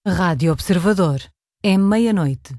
Rádio Observador. É meia-noite.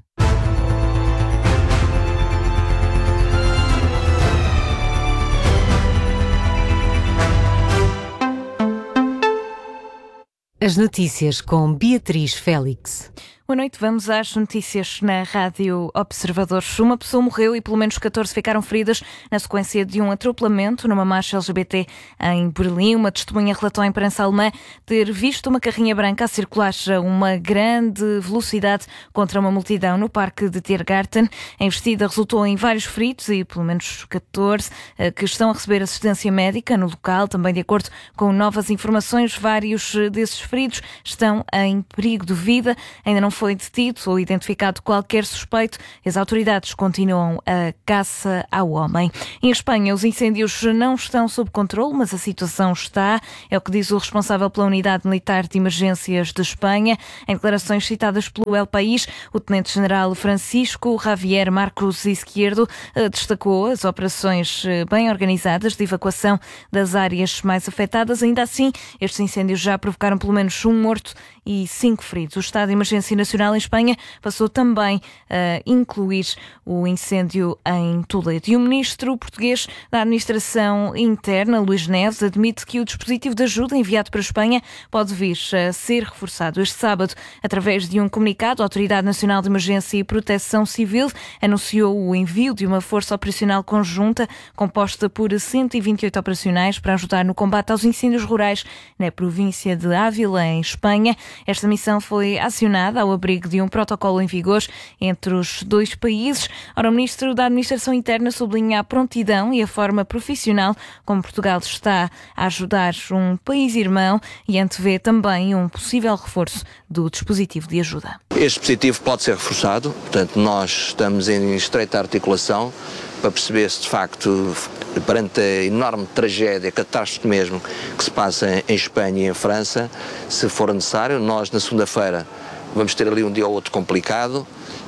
As notícias com Beatriz Félix. Boa noite, vamos às notícias na Rádio Observador. Uma pessoa morreu e pelo menos 14 ficaram feridas na sequência de um atropelamento numa marcha LGBT em Berlim. Uma testemunha relatou à imprensa alemã ter visto uma carrinha branca a circular a uma grande velocidade contra uma multidão no parque de Tiergarten. A investida resultou em vários feridos e pelo menos 14 que estão a receber assistência médica no local. Também, de acordo com novas informações, vários desses feridos estão em perigo de vida. Ainda não foi detido ou identificado qualquer suspeito. As autoridades continuam a caça ao homem. Em Espanha, os incêndios não estão sob controle, mas a situação está. É o que diz o responsável pela Unidade Militar de Emergências de Espanha. Em declarações citadas pelo El País, o tenente-general Francisco Javier Marcos Izquierdo destacou as operações bem organizadas de evacuação das áreas mais afetadas. Ainda assim, estes incêndios já provocaram pelo menos um morto e 5 feridos. O estado de emergência nacional em Espanha passou também a incluir o incêndio em Toledo. E o ministro português da Administração Interna, Luís Neves, admite que o dispositivo de ajuda enviado para a Espanha pode vir a ser reforçado. Este sábado, através de um comunicado, a Autoridade Nacional de Emergência e Proteção Civil anunciou o envio de uma força operacional conjunta composta por 128 operacionais para ajudar no combate aos incêndios rurais na província de Ávila, em Espanha. Esta missão foi acionada ao abrigo de um protocolo em vigor entre os dois países. Ora, o Ministro da Administração Interna sublinha a prontidão e a forma profissional como Portugal está a ajudar um país irmão e antevê também um possível reforço do dispositivo de ajuda. Este dispositivo pode ser reforçado, portanto nós estamos em estreita articulação para perceber se de facto, perante a enorme tragédia, catástrofe mesmo, que se passa em Espanha e em França, se for necessário. Nós na segunda-feira vamos ter ali um dia ou outro complicado,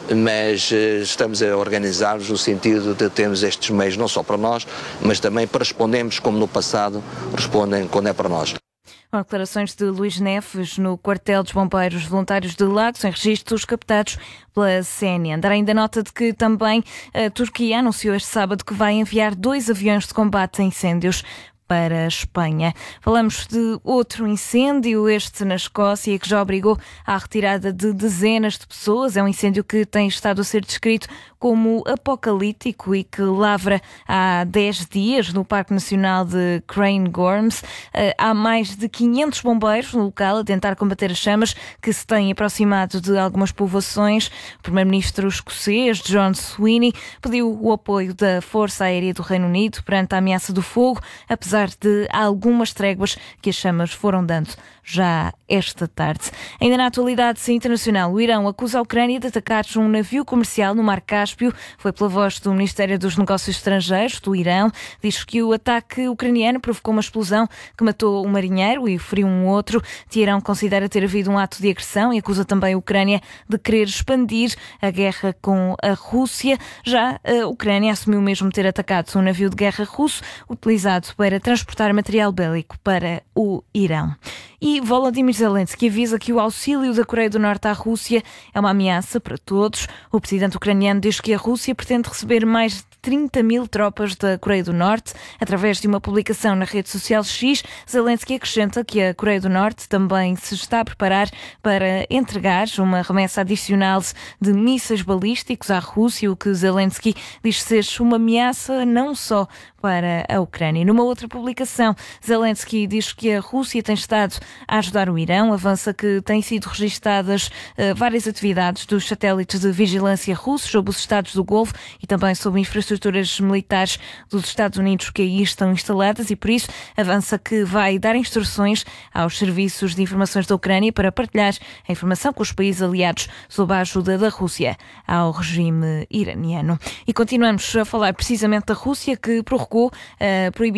mas estamos a organizar-nos no sentido de termos estes meios não só para nós, mas também para respondermos como no passado respondem quando é para nós. Com declarações de Luís Neves no quartel dos bombeiros voluntários de Lagos, em registros captados pela CNN. Dar ainda nota de que também a Turquia anunciou este sábado que vai enviar 2 aviões de combate a incêndios para a Espanha. Falamos de outro incêndio, este na Escócia, que já obrigou à retirada de dezenas de pessoas. É um incêndio que tem estado a ser descrito como apocalíptico e que lavra há 10 dias no Parque Nacional de Cairngorms. Há mais de 500 bombeiros no local a tentar combater as chamas que se têm aproximado de algumas povoações. O primeiro-ministro escocês, John Sweeney, pediu o apoio da Força Aérea do Reino Unido perante a ameaça do fogo, apesar de algumas tréguas que as chamas foram dando já esta tarde. Ainda na atualidade internacional, o Irão acusa a Ucrânia de atacar um navio comercial no Mar Cáspio. Foi pela voz do Ministério dos Negócios Estrangeiros do Irão. Diz que o ataque ucraniano provocou uma explosão que matou um marinheiro e feriu um outro. Teherão considera ter havido um ato de agressão e acusa também a Ucrânia de querer expandir a guerra com a Rússia. Já a Ucrânia assumiu mesmo ter atacado um navio de guerra russo utilizado para transportar material bélico para o Irão. E Volodymyr Zelensky avisa que o auxílio da Coreia do Norte à Rússia é uma ameaça para todos. O presidente ucraniano diz que a Rússia pretende receber mais de 30 mil tropas da Coreia do Norte. Através de uma publicação na rede social X, Zelensky acrescenta que a Coreia do Norte também se está a preparar para entregar uma remessa adicional de mísseis balísticos à Rússia, o que Zelensky diz ser uma ameaça não só para a Ucrânia. Numa outra publicação, Zelensky diz que a Rússia tem estado a ajudar o Irão, avança que têm sido registadas várias atividades dos satélites de vigilância russos sobre os Estados do Golfo e também sobre infraestruturas militares dos Estados Unidos que aí estão instaladas e, por isso, avança que vai dar instruções aos serviços de informações da Ucrânia para partilhar a informação com os países aliados sob a ajuda da Rússia ao regime iraniano. E continuamos a falar precisamente da Rússia, que prorrogou a proibição de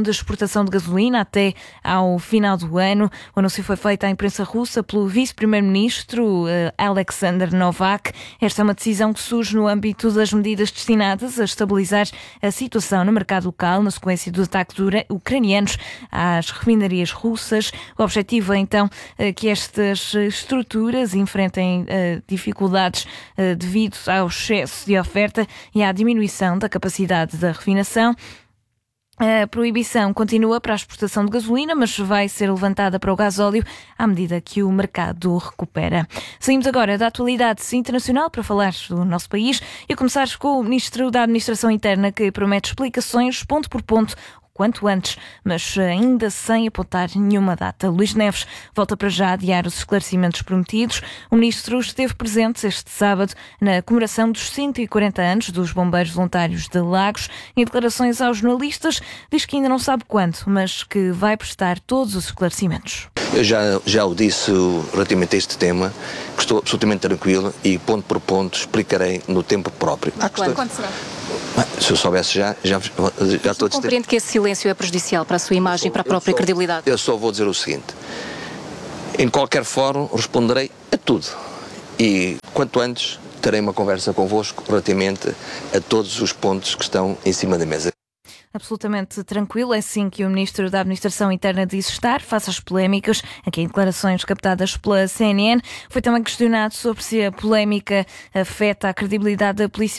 de exportação de gasolina até ao final do ano. O anúncio foi feito à imprensa russa pelo vice-primeiro-ministro Alexander Novak. Esta é uma decisão que surge no âmbito das medidas destinadas a estabilizar a situação no mercado local na sequência do ataque ucranianos às refinarias russas. O objetivo é então que estas estruturas enfrentem dificuldades devido ao excesso de oferta e à diminuição da capacidade da refinação. A proibição continua para a exportação de gasolina, mas vai ser levantada para o gasóleo à medida que o mercado recupera. Saímos agora da atualidade internacional para falar do nosso país e começar com o Ministro da Administração Interna, que promete explicações ponto por ponto quanto antes, mas ainda sem apontar nenhuma data. Luís Neves volta para já a adiar os esclarecimentos prometidos. O ministro esteve presente este sábado na comemoração dos 140 anos dos Bombeiros Voluntários de Lagos. Em declarações aos jornalistas, diz que ainda não sabe quando, mas que vai prestar todos os esclarecimentos. Eu já o disse relativamente a este tema, que estou absolutamente tranquilo e ponto por ponto explicarei no tempo próprio. Quando será? Se eu soubesse já estou a compreendo que esse silêncio é prejudicial para a sua imagem e para a própria credibilidade. Eu só vou dizer o seguinte: em qualquer fórum responderei a tudo e quanto antes terei uma conversa convosco relativamente a todos os pontos que estão em cima da mesa. Absolutamente tranquilo, é assim que o Ministro da Administração Interna disse estar, face às polémicas, aqui em declarações captadas pela CNN. Foi também questionado sobre se a polémica afeta a credibilidade da Polícia